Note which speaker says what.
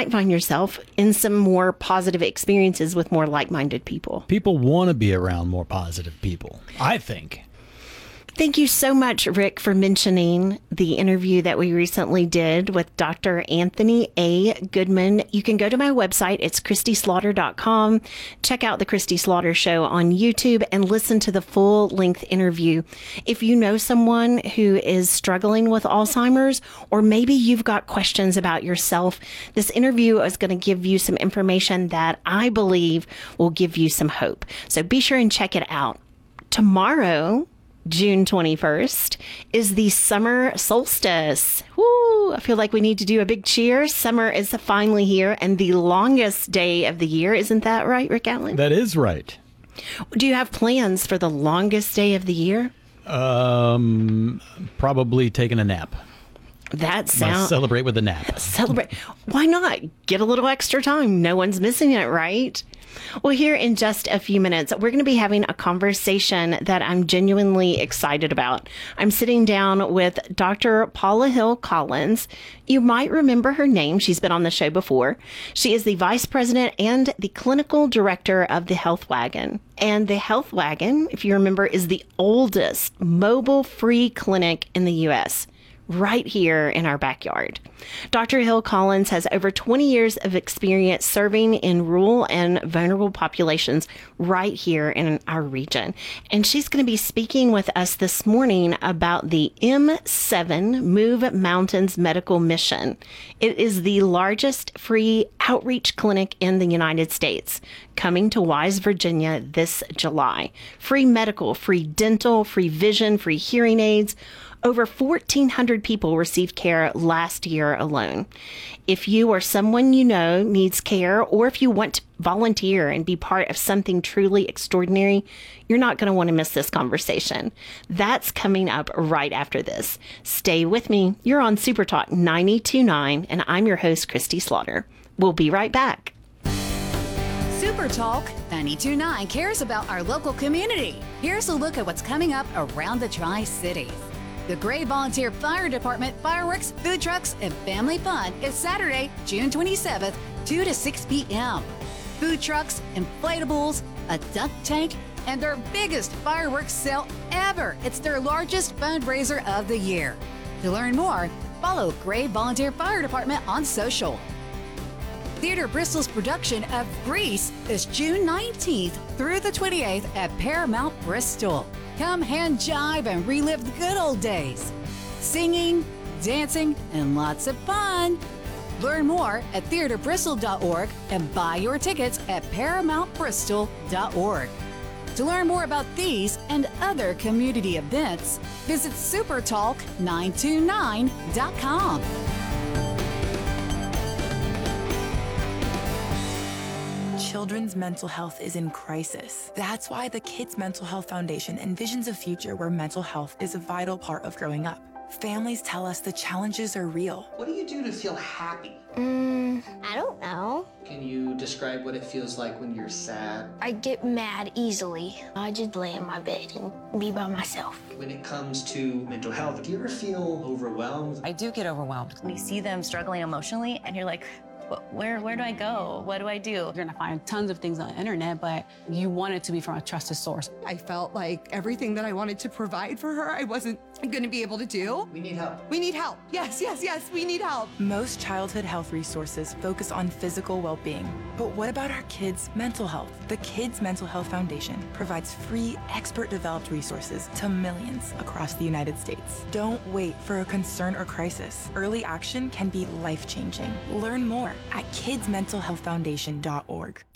Speaker 1: might find yourself in some more positive experiences with more like-minded people.
Speaker 2: People want to be around more positive people, I think.
Speaker 1: Thank you so much, Rick, for mentioning the interview that we recently did with Dr. Anthony A. Goodman. You can go to my website. It's ChristySlaughter.com. Check out the Christy Slaughter Show on YouTube and listen to the full-length interview. If you know someone who is struggling with Alzheimer's, or maybe you've got questions about yourself, this interview is going to give you some information that I believe will give you some hope. So be sure and check it out. Tomorrow, June 21st, is the summer solstice. Woo! I feel like we need to do a big cheer. Summer is finally here and the longest day of the year. Isn't that right, Rick Allen?
Speaker 2: That is right.
Speaker 1: Do you have plans for the longest day of the year?
Speaker 2: Probably taking a nap.
Speaker 1: That sounds...
Speaker 2: Celebrate with a nap.
Speaker 1: Celebrate. Why not? Get a little extra time. No one's missing it, right? Well, here in just a few minutes, we're going to be having a conversation that I'm genuinely excited about. I'm sitting down with Dr. Paula Hill Collins. You might remember her name. She's been on the show before. She is the vice president and the clinical director of the Health Wagon. And the Health Wagon, if you remember, is the oldest mobile free clinic in the U.S., right here in our backyard. Dr. Hill Collins has over 20 years of experience serving in rural and vulnerable populations right here in our region. And she's going to be speaking with us this morning about the M7 Move Mountains Medical Mission. It is the largest free outreach clinic in the United States, coming to Wise, Virginia this July. Free medical, free dental, free vision, free hearing aids. Over 1,400 people received care last year alone. If you or someone you know needs care, or if you want to volunteer and be part of something truly extraordinary, you're not going to want to miss this conversation. That's coming up right after this. Stay with me. You're on Super Talk 92.9, and I'm your host, Christy Slaughter. We'll be right back.
Speaker 3: Super Talk 92.9 cares about our local community. Here's a look at what's coming up around the Tri-Cities. The Gray Volunteer Fire Department fireworks, food trucks, and family fun is Saturday, June 27th, 2 to 6 p.m. Food trucks, inflatables, a duck tank, and their biggest fireworks sale ever. It's their largest fundraiser of the year. To learn more, follow Gray Volunteer Fire Department on social. Theater Bristol's production of Grease is June 19th through the 28th at Paramount Bristol. Come hand jive and relive the good old days. Singing, dancing, and lots of fun. Learn more at theaterbristol.org and buy your tickets at paramountbristol.org. To learn more about these and other community events, visit supertalk929.com.
Speaker 4: Children's mental health is in crisis. That's why the Kids Mental Health Foundation envisions a future where mental health is a vital part of growing up. Families tell us the challenges are real.
Speaker 5: What do you do to feel happy?
Speaker 6: I don't know.
Speaker 5: Can you describe what it feels like when you're sad?
Speaker 6: I get mad easily. I just lay in my bed and be by myself.
Speaker 5: When it comes to mental health, do you ever feel overwhelmed?
Speaker 7: I do get overwhelmed. When you see them struggling emotionally and you're like, where do I go? What do I do?
Speaker 8: You're gonna find tons of things on the internet, but you want it to be from a trusted source.
Speaker 9: I felt like everything that I wanted to provide for her, I wasn't gonna be able to do.
Speaker 5: We need help.
Speaker 9: We need help. Yes, we need help.
Speaker 4: Most childhood health resources focus on physical well-being. But what about our kids' mental health? The Kids Mental Health Foundation provides free, expert-developed resources to millions across the United States. Don't wait for a concern or crisis. Early action can be life-changing. Learn more at kidsmentalhealthfoundation.org.